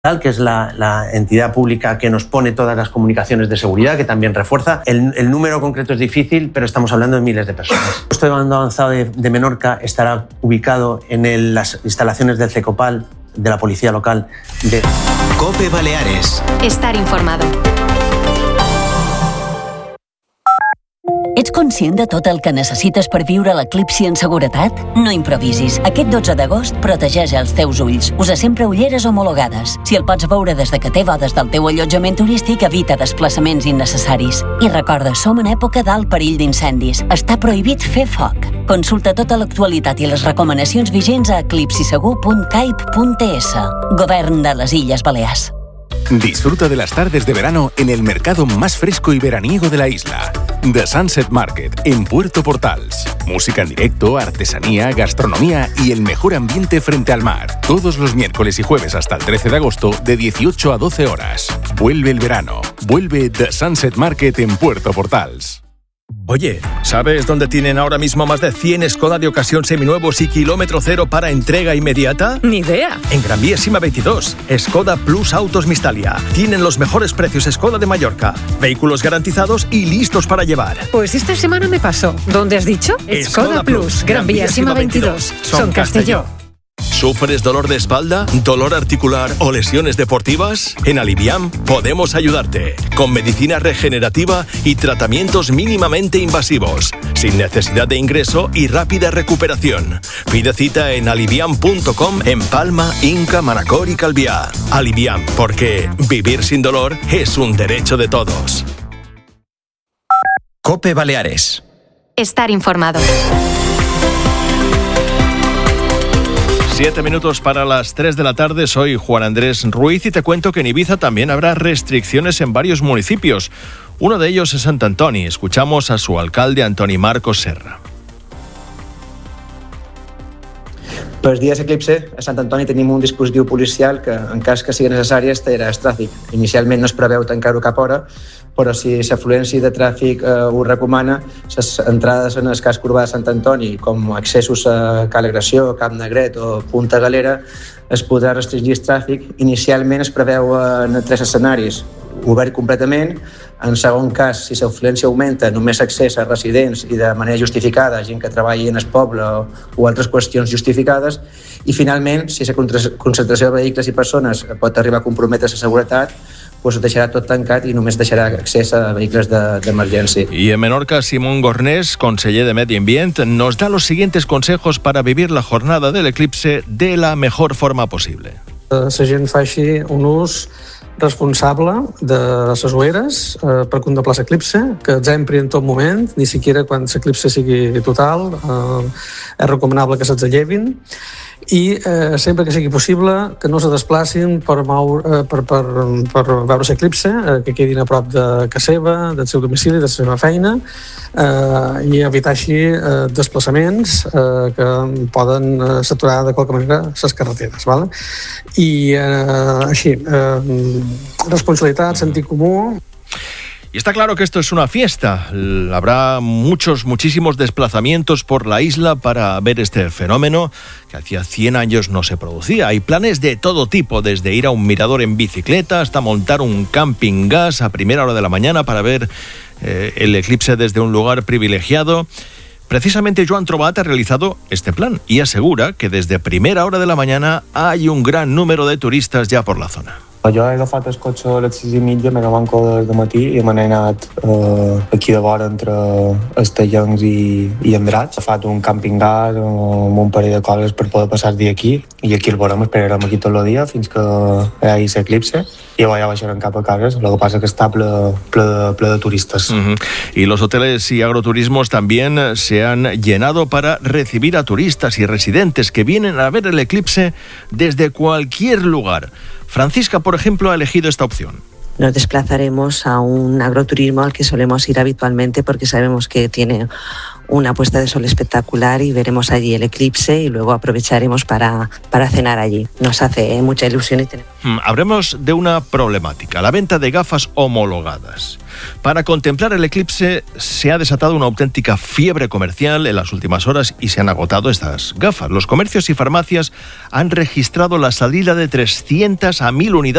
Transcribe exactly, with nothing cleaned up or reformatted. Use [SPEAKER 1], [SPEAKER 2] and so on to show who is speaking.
[SPEAKER 1] que es la, la entidad pública que nos pone todas las comunicaciones de seguridad, que también refuerza. El, el número concreto es difícil, pero estamos hablando de miles de personas. El puesto de mando avanzado de, de Menorca estará ubicado en el, las instalaciones del CECOPAL, de la Policía Local de...
[SPEAKER 2] COPE Baleares.
[SPEAKER 3] Estar informado.
[SPEAKER 4] Ets conscient de tot el que necessites per viure l'eclipsi en seguretat? No improvisis. Aquest dotze d'agost protegeix els teus ulls. Usa sempre ulleres homologades. Si el pots veure des de que té des del teu allotjament turístic, evita desplaçaments innecessaris. I recorda, som en època d'alt perill d'incendis. Està prohibit fer foc. Consulta tota l'actualitat i les recomanacions vigents a eclipsisegur punt caip punt es. Govern de les Illes Balears.
[SPEAKER 5] Disfruta de las tardes de verano en el mercado más fresco y veraniego de la isla. The Sunset Market, en Puerto Portals. Música en directo, artesanía, gastronomía y el mejor ambiente frente al mar. Todos los miércoles y jueves hasta el trece de agosto, de dieciocho a doce horas. Vuelve el verano. Vuelve The Sunset Market en Puerto Portals.
[SPEAKER 6] Oye, ¿sabes dónde tienen ahora mismo más de cien Skoda de ocasión seminuevos y kilómetro cero para entrega inmediata?
[SPEAKER 7] Ni idea.
[SPEAKER 6] En Gran Vía Sima veintidós, Skoda Plus Autos Mistalia. Tienen los mejores precios Skoda de Mallorca. Vehículos garantizados y listos para llevar.
[SPEAKER 7] Pues esta semana me pasó. ¿Dónde has dicho?
[SPEAKER 6] Skoda
[SPEAKER 7] Skoda Plus,
[SPEAKER 6] Plus,
[SPEAKER 7] Gran Vía Sima veintidós. Son Castelló.
[SPEAKER 6] ¿Sufres dolor de espalda, dolor articular o lesiones deportivas? En Aliviam podemos ayudarte, con medicina regenerativa y tratamientos mínimamente invasivos, sin necesidad de ingreso y rápida recuperación. Pide cita en aliviam punto com en Palma, Inca, Manacor y Calviá. Aliviam, porque vivir sin dolor es un derecho de todos.
[SPEAKER 2] COPE Baleares.
[SPEAKER 3] Estar informado.
[SPEAKER 6] Siete minutos para las tres de la tarde, soy Juan Andrés Ruiz y te cuento que en Ibiza también habrá restricciones en varios municipios. Uno de ellos es Sant Antoni. Escuchamos a su alcalde, Antoni Marcos Serra.
[SPEAKER 8] Pels dies eclipse, a Sant Antoni tenim un dispositiu policial que, en cas que sigui necessari, estarà el tràfic. Inicialment no es preveu tancar-ho cap hora, però si l'afluència de tràfic eh, ho recomana, les entrades en el casc urbà de Sant Antoni, com accessos a Cal Agressió, Cap Negret o Punta Galera, es podrà restringir el tràfic. Inicialment es preveu en tres escenaris: obert completament, en segon cas, si l'afluència augmenta, només accés a residents i de manera justificada, gent que treballi en el poble o, o altres qüestions justificades, i finalment, si la concentració de vehicles i persones pot arribar a comprometre la seguretat, pues deixarà tot tancat i només deixarà accés a vehicles d'emergència.
[SPEAKER 6] De, y en Menorca, Simón Gornés, conseller de Medio Ambiente, nos da los siguientes consejos para vivir la jornada del eclipse de la mejor forma posible.
[SPEAKER 9] La gent faci un ús responsable de les ulleres eh, per contemplar l'eclipse, que els empri en tot moment, ni siquiera quan l'eclipse sigui total, eh, és recomanable que se'ls llevin, i eh, sempre que sigui possible que no se desplacin per, moure, eh, per, per, per veure l'eclipse, eh, que quedin a prop de casa seva, del seu domicili, de la seva feina, eh, i evitar així eh, desplaçaments eh, que poden eh, saturar de qualque manera les carreteres. ¿vale? I eh, així, eh, responsabilitat, sentit comú.
[SPEAKER 6] Y está claro que esto es una fiesta. Habrá muchos, muchísimos desplazamientos por la isla para ver este fenómeno que hacía cien años no se producía. Hay planes de todo tipo, desde ir a un mirador en bicicleta hasta montar un camping gas a primera hora de la mañana para ver eh, el eclipse desde un lugar privilegiado. Precisamente Joan Trobat ha realizado este plan y asegura que desde primera hora de la mañana hay un gran número de turistas ya por la zona.
[SPEAKER 10] Jo he agafat el cotxe a les sis i mitja, m'he agafat des de matí i me n'he anat eh, aquí de vora entre Estellencs i, i Andratx. He agafat un camping gas amb un parell de coses per poder passar el dia aquí i aquí el veurem, esperarem aquí tot el dia fins que hi hagi l'eclipse i llavors ja baixarem cap a cases. El que passa que està ple, ple, de, ple de turistas.
[SPEAKER 6] Uh-huh. Y los hoteles y agroturismos también se han llenado para recibir a turistas y residentes que vienen a ver el eclipse desde cualquier lugar. Francisca, por ejemplo, ha elegido esta opción.
[SPEAKER 11] Nos desplazaremos a un agroturismo al que solemos ir habitualmente porque sabemos que tiene una puesta de sol espectacular y veremos allí el eclipse y luego aprovecharemos para, para cenar allí. Nos hace mucha ilusión y tenemos...
[SPEAKER 6] Hmm, hablemos de una problemática, la venta de gafas homologadas. Para contemplar el eclipse se ha desatado una auténtica fiebre comercial en las últimas horas y se han agotado estas gafas. Los comercios y farmacias han registrado la salida de trescientas a mil unidades